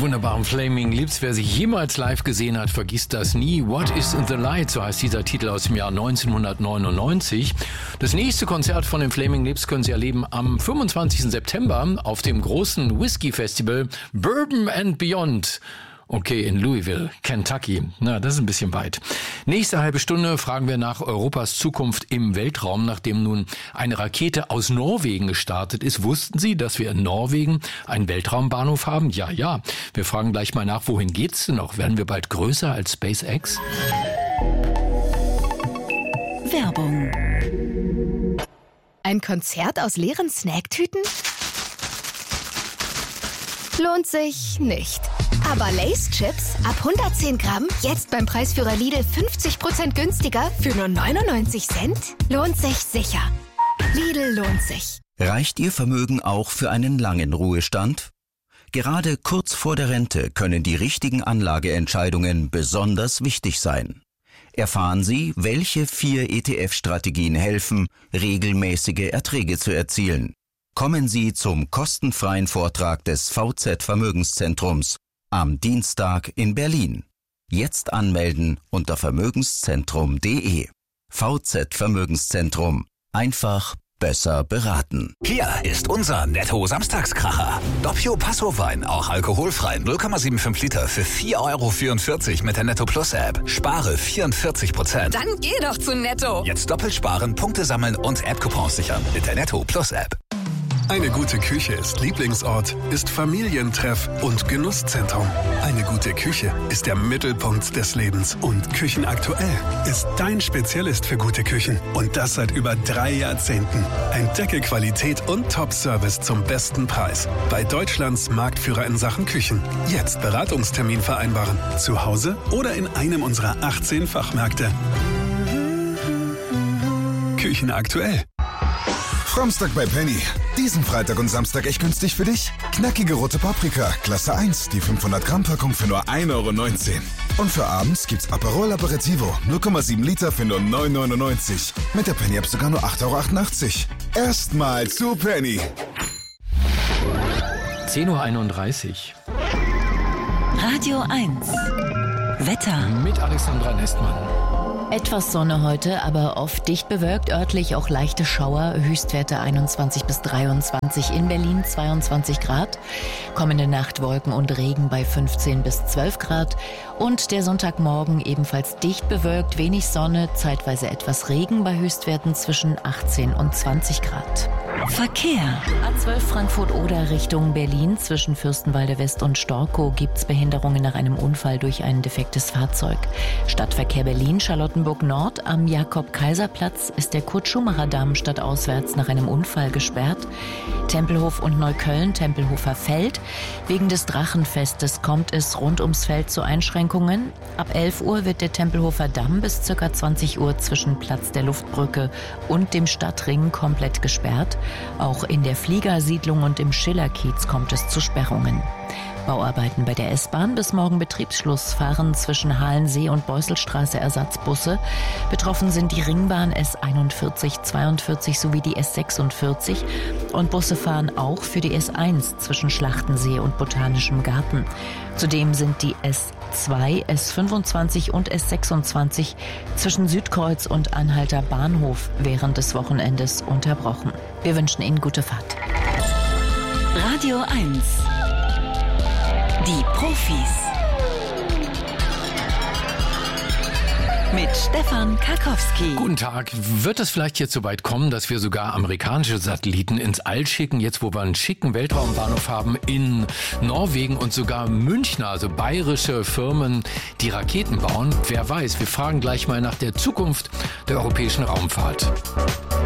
wunderbaren Flaming Lips. Wer sie jemals live gesehen hat, vergisst das nie. What is in the Light? So heißt dieser Titel aus dem Jahr 1999. Das nächste Konzert von den Flaming Lips können Sie erleben am 25. September auf dem großen Whisky-Festival Bourbon and Beyond. Okay, in Louisville, Kentucky. Na, das ist ein bisschen weit. Nächste halbe Stunde fragen wir nach Europas Zukunft im Weltraum, nachdem nun eine Rakete aus Norwegen gestartet ist. Wussten Sie, dass wir in Norwegen einen Weltraumbahnhof haben? Ja. Wir fragen gleich mal nach, wohin geht's denn noch? Werden wir bald größer als SpaceX? Werbung. Ein Konzert aus leeren Snacktüten? Lohnt sich nicht. Aber Lay's Chips ab 110 Gramm, jetzt beim Preisführer Lidl 50% günstiger für nur 99 Cent? Lohnt sich sicher. Lidl lohnt sich. Reicht Ihr Vermögen auch für einen langen Ruhestand? Gerade kurz vor der Rente können die richtigen Anlageentscheidungen besonders wichtig sein. Erfahren Sie, welche 4 ETF-Strategien helfen, regelmäßige Erträge zu erzielen. Kommen Sie zum kostenfreien Vortrag des VZ Vermögenszentrums am Dienstag in Berlin. Jetzt anmelden unter vermögenszentrum.de. VZ Vermögenszentrum. Einfach besser beraten. Hier ist unser Netto-Samstagskracher. Doppio Passo-Wein, auch alkoholfrei, 0,75 Liter für 4,44 € mit der Netto Plus App. Spare 44%. Dann geh doch zu Netto. Jetzt doppelt sparen, Punkte sammeln und App-Coupons sichern mit der Netto Plus App. Eine gute Küche ist Lieblingsort, ist Familientreff und Genusszentrum. Eine gute Küche ist der Mittelpunkt des Lebens. Und Küchenaktuell ist dein Spezialist für gute Küchen. Und das seit über 3 Jahrzehnten. Entdecke Qualität und Top-Service zum besten Preis. Bei Deutschlands Marktführer in Sachen Küchen. Jetzt Beratungstermin vereinbaren. Zu Hause oder in einem unserer 18 Fachmärkte. Küchenaktuell. Framstag bei Penny. Diesen Freitag und Samstag echt günstig für dich? Knackige rote Paprika, Klasse 1, die 500 Gramm Packung für nur 1,19 €. Und für abends gibt's Aperol Aperitivo, 0,7 Liter für nur 9,99 €. Mit der Penny App sogar nur 8,88 €. Erstmal zu Penny. 10:31 Radio 1. Wetter. mit Alexandra Nestmann. Etwas Sonne heute, aber oft dicht bewölkt, örtlich auch leichte Schauer, Höchstwerte 21 bis 23, in Berlin 22 Grad, kommende Nacht Wolken und Regen bei 15 bis 12 Grad und der Sonntagmorgen ebenfalls dicht bewölkt, wenig Sonne, zeitweise etwas Regen bei Höchstwerten zwischen 18 und 20 Grad. Verkehr. A12 Frankfurt-Oder Richtung Berlin zwischen Fürstenwalde West und Storkow gibt's Behinderungen nach einem Unfall durch ein defektes Fahrzeug. Stadtverkehr Berlin, Charlottenburg Nord am Jakob-Kaiser-Platz ist der Kurt-Schumacher-Damm stadtauswärts nach einem Unfall gesperrt. Tempelhof und Neukölln, Tempelhofer Feld. Wegen des Drachenfestes kommt es rund ums Feld zu Einschränkungen. Ab 11 Uhr wird der Tempelhofer Damm bis ca. 20 Uhr zwischen Platz der Luftbrücke und dem Stadtring komplett gesperrt. Auch in der Fliegersiedlung und im Schillerkiez kommt es zu Sperrungen. Bauarbeiten bei der S-Bahn, bis morgen Betriebsschluss, fahren zwischen Halensee und Beusselstraße Ersatzbusse. Betroffen sind die Ringbahn S41, 42 sowie die S46 und Busse fahren auch für die S1 zwischen Schlachtensee und Botanischem Garten. Zudem sind die S2, S25 und S26 zwischen Südkreuz und Anhalter Bahnhof während des Wochenendes unterbrochen. Wir wünschen Ihnen gute Fahrt. Radio 1. Die Profis. Mit Stefan Karkowski. Guten Tag. Wird es vielleicht jetzt so weit kommen, dass wir sogar amerikanische Satelliten ins All schicken, jetzt wo wir einen schicken Weltraumbahnhof haben in Norwegen und sogar Münchner, also bayerische Firmen, die Raketen bauen? Wer weiß. Wir fragen gleich mal nach der Zukunft der europäischen Raumfahrt.